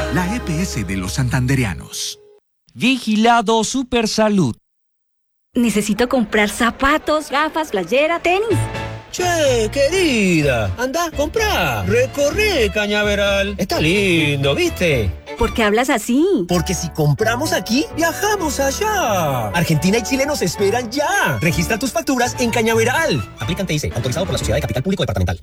la EPS de los santandereanos. Vigilado Supersalud. Necesito comprar zapatos, gafas, playera, tenis. Che, querida, anda, comprá. Recorre Cañaveral. Está lindo, ¿viste? ¿Por qué hablas así? Porque si compramos aquí, viajamos allá. Argentina y Chile nos esperan ya. Registra tus facturas en Cañaveral. Aplican TIC, autorizado por la Sociedad de Capital Público Departamental.